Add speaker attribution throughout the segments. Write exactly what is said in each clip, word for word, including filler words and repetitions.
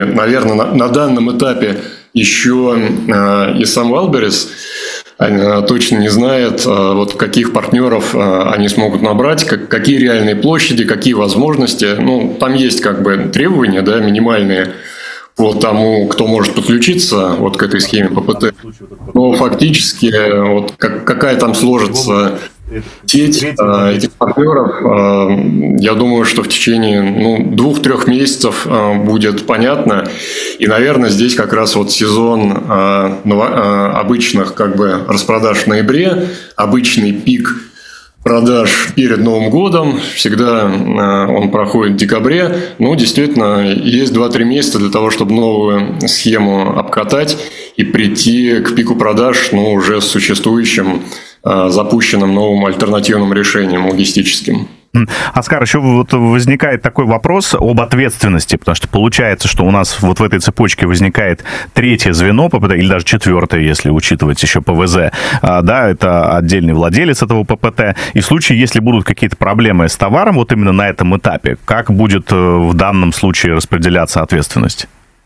Speaker 1: наверное, на, на данном этапе еще э, и сам Wildberries точно не знает, вот каких партнеров они смогут набрать, как, какие реальные площади, какие возможности. Ну, там есть как бы требования, да, минимальные по тому, кто может подключиться вот к этой схеме ППТ. Но фактически вот как, какая там сложится сеть э, этих партнеров, э, я думаю, что в течение ну, двух-трех месяцев э, будет понятно. И, наверное, здесь как раз вот сезон э, э, обычных как бы распродаж в ноябре, обычный пик продаж перед Новым годом, всегда э, он проходит в декабре. Ну, действительно, есть два-три месяца для того, чтобы новую схему обкатать и прийти к пику продаж, ну, уже с существующим запущенным новым альтернативным решением логистическим.
Speaker 2: Оскар, еще вот возникает такой вопрос об ответственности, потому что получается, что у нас вот в этой цепочке возникает третье звено ППТ, или даже четвертое, если учитывать еще ПВЗ, да, это отдельный владелец этого ППТ, и в случае, если будут какие-то проблемы с товаром вот именно на этом этапе, как будет в данном случае распределяться ответственность?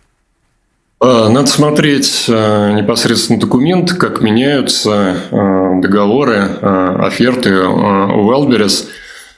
Speaker 1: Надо смотреть непосредственно документ, как меняются договоры, оферты у Wildberries.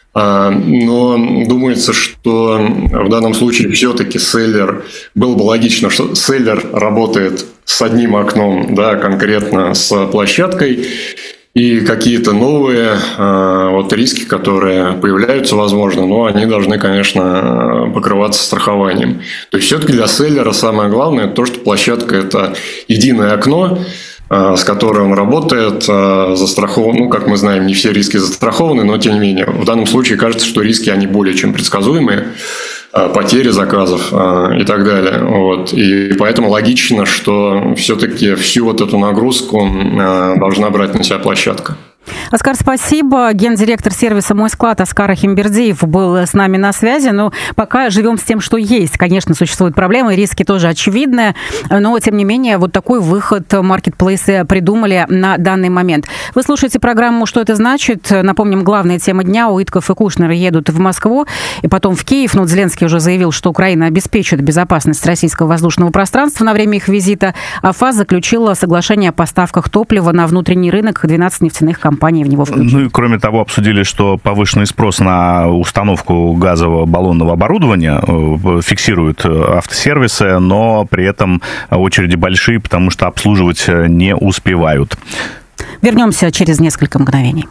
Speaker 1: Но думается, что в данном случае все-таки селлер, было бы логично, что селлер работает с одним окном, да, конкретно с площадкой, и какие-то новые э, вот риски, которые появляются, возможно, но они должны, конечно, покрываться страхованием. То есть все-таки для селлера самое главное то, что площадка – это единое окно, э, с которым он работает, э, застрахован. Ну, как мы знаем, не все риски застрахованы, но тем не менее. В данном случае кажется, что риски они более чем предсказуемые. Потери заказов и так далее. Вот. И поэтому логично, что все-таки всю вот эту нагрузку должна брать на себя площадка.
Speaker 3: Оскар, спасибо. Гендиректор сервиса «Мой склад» Оскар Ахимбердиев был с нами на связи. Но пока живем с тем, что есть. Конечно, существуют проблемы, риски тоже очевидны. Но, тем не менее, вот такой выход маркетплейсы придумали на данный момент. Вы слушаете программу «Что это значит?». Напомним, главная тема дня. Уитков и Кушнер едут в Москву и потом в Киев. Но Зеленский уже заявил, что Украина обеспечит безопасность российского воздушного пространства на время их визита. А ФАС заключила соглашение о поставках топлива на внутренний рынок двенадцать нефтяных компаний. В него
Speaker 2: ну и кроме того, обсудили, что повышенный спрос на установку газового баллонного оборудования фиксируют автосервисы, но при этом очереди большие, потому что обслуживать не успевают.
Speaker 3: Вернемся через несколько мгновений.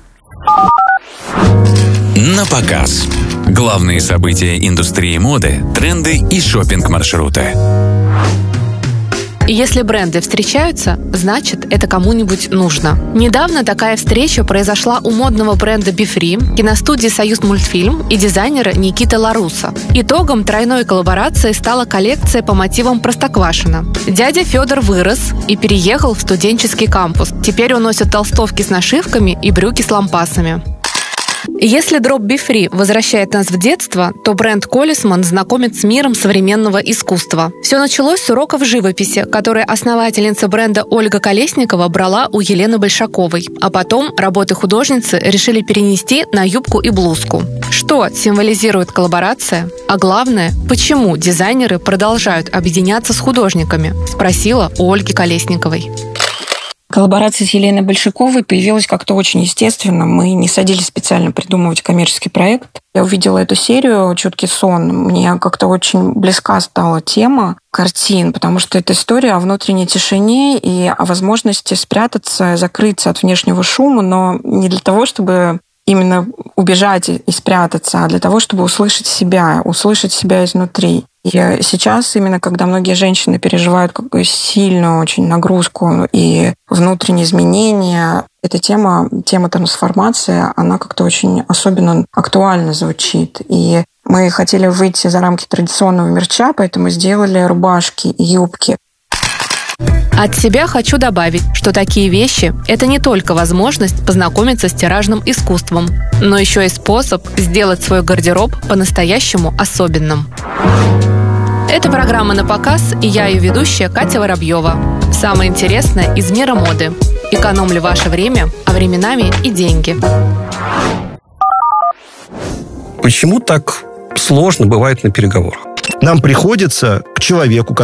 Speaker 4: На показ. Главные события индустрии моды, тренды и шопинг-маршруты.
Speaker 5: И если бренды встречаются, значит, это кому-нибудь нужно. Недавно такая встреча произошла у модного бренда BeFree, киностудии «Союзмультфильм» и дизайнера Никиты Ларуса. Итогом тройной коллаборации стала коллекция по мотивам Простоквашино. Дядя Федор вырос и переехал в студенческий кампус. Теперь он носит толстовки с нашивками и брюки с лампасами. Если дроп BeFree возвращает нас в детство, то бренд Колесман знакомит с миром современного искусства. Все началось с уроков живописи, которые основательница бренда Ольга Колесникова брала у Елены Большаковой. А потом работы художницы решили перенести на юбку и блузку. Что символизирует коллаборация? А главное, почему дизайнеры продолжают объединяться с художниками? Спросила у Ольги Колесниковой.
Speaker 6: Коллаборация с Еленой Большаковой появилась как-то очень естественно. Мы не садились специально придумывать коммерческий проект. Я увидела эту серию «Чуткий сон». Мне как-то очень близка стала тема картин, потому что это история о внутренней тишине и о возможности спрятаться, закрыться от внешнего шума, но не для того, чтобы именно убежать и спрятаться, а для того, чтобы услышать себя, услышать себя изнутри. И сейчас, именно когда многие женщины переживают какую сильную очень нагрузку и внутренние изменения, эта тема, тема трансформации, она как-то очень особенно актуально звучит. И мы хотели выйти за рамки традиционного мерча, поэтому сделали рубашки и юбки.
Speaker 5: От себя хочу добавить, что такие вещи – это не только возможность познакомиться с тиражным искусством, но еще и способ сделать свой гардероб по-настоящему особенным. Это программа «На показ», и я ее ведущая Катя Воробьева. Самое интересное из мира моды. Экономлю ваше время, а временами и деньги.
Speaker 7: Почему так сложно бывает на переговорах.
Speaker 8: Нам приходится к человеку,